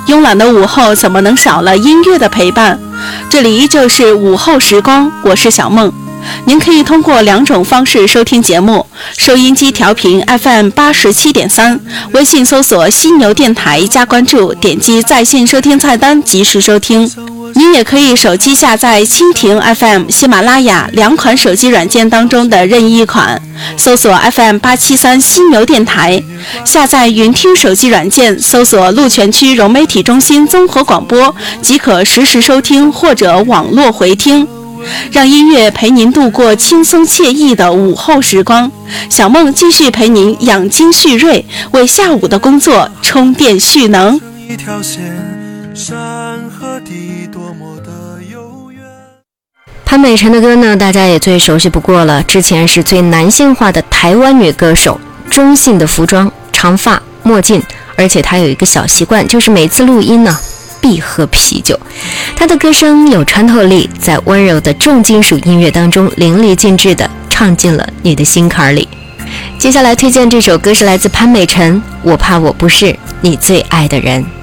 慵懒的午后怎么能少了音乐的陪伴？这里依旧是午后时光，我是小梦。您可以通过2种方式收听节目：收音机调频 FM87.3， 微信搜索犀牛电台加关注，点击在线收听菜单及时收听。您也可以手机下载蜻蜓 FM、喜马拉雅2款手机软件当中的任意一款，搜索 FM873 犀牛电台，下载云听手机软件，搜索鹿泉区融媒体中心综合广播，即可实时收听或者网络回听。让音乐陪您度过轻松惬意的午后时光，小梦继续陪您养精蓄锐，为下午的工作充电蓄能。 一条线，山和地多么的悠远。 潘美辰的歌呢，大家也最熟悉不过了。之前是最男性化的台湾女歌手，中性的服装，长发、墨镜，而且她有一个小习惯，就是每次录音呢必喝啤酒。她的歌声有穿透力，在温柔的重金属音乐当中淋漓尽致地唱进了你的心坎里。接下来推荐这首歌是来自潘美辰，我怕我不是你最爱的人。